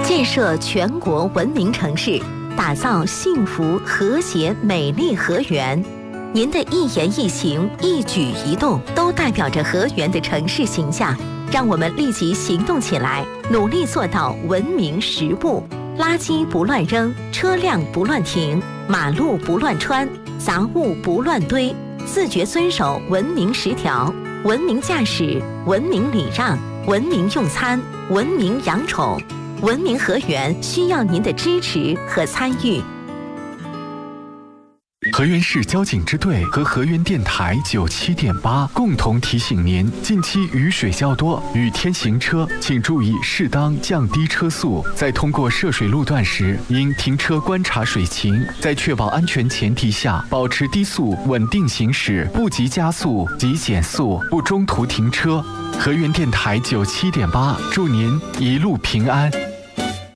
建设全国文明城市，打造幸福、和谐、美丽河源。您的一言一行、一举一动，都代表着河源的城市形象。让我们立即行动起来，努力做到文明10不：垃圾不乱扔，车辆不乱停，马路不乱穿，杂物不乱堆，自觉遵守文明10条。文明驾驶，文明礼让，文明用餐，文明养宠。文明河源需要您的支持和参与。 河源市交警支队和河源电台97.8共同提醒您：近期雨水较多，雨天行车请注意适当降低车速，在通过涉水路段时，应停车观察水情，在确保安全前提下，保持低速稳定行驶，不急加速，急减速，不中途停车。河源电台97.8，祝您一路平安。